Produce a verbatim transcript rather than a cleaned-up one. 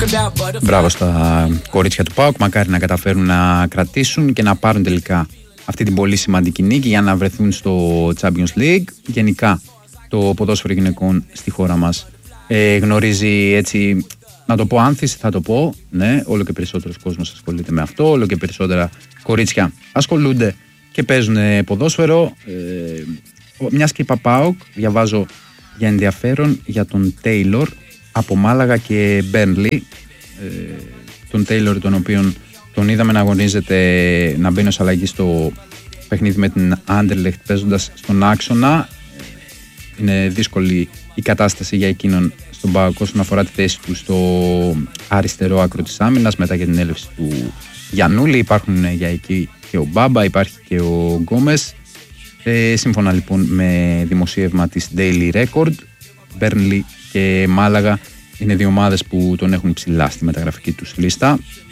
Μπράβο στα κορίτσια του ΠΑΟΚ. Μακάρι να καταφέρουν να κρατήσουν και να πάρουν τελικά αυτή την πολύ σημαντική νίκη για να βρεθούν στο Champions League. Γενικά το ποδόσφαιρο γυναικών στη χώρα μας ε, γνωρίζει, έτσι να το πω άνθηση, θα το πω, ναι, όλο και περισσότερος κόσμος ασχολείται με αυτό, όλο και περισσότερα κορίτσια ασχολούνται και παίζουν ποδόσφαιρο. Ε, μιας και είπα ΠΑΟΚ, διαβάζω για ενδιαφέρον για τον Τέιλορ από Μάλαγα και Μπέρνλι. Ε, τον Τέιλορ, τον οποίον τον είδαμε να αγωνίζεται, να μπαίνει ως αλλαγή στο παιχνίδι με την Άντερλεχτ παίζοντας στον άξονα. Είναι δύσκολη η κατάσταση για εκείνον στον ΠΑΟΚ όσον αφορά τη θέση του στο αριστερό άκρο της άμυνας μετά για την έλευση του Γιαννούλη. Υπάρχουν για εκεί και ο Μπάμπα, υπάρχει και ο Γκόμες. Ε, σύμφωνα λοιπόν με δημοσίευμα της Daily Record, Μπέρνλι και Μάλαγα είναι δύο ομάδες που τον έχουν ψηλά στη μεταγραφική τους λίστα.